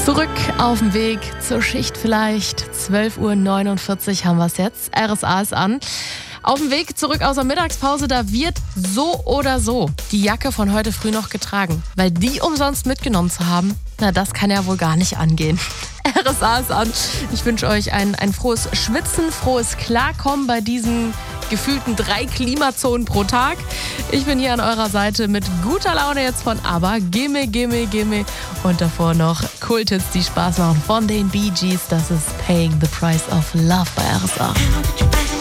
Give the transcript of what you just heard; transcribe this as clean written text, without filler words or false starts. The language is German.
Zurück auf dem Weg zur Schicht vielleicht. 12:49 Uhr haben wir es jetzt. RSA ist an. Auf dem Weg zurück aus der Mittagspause, da wird so oder so die Jacke von heute früh noch getragen. Weil die umsonst mitgenommen zu haben, na, das kann ja wohl gar nicht angehen. RSA ist an. Ich wünsche euch ein frohes Schwitzen, frohes Klarkommen bei diesen gefühlten 3 Klimazonen pro Tag. Ich bin hier an eurer Seite mit guter Laune jetzt von ABBA. Gimme, gimme, gimme. Und davor noch Kulthits, die Spaß machen von den Bee Gees. Das ist Paying the Price of Love bei RSA.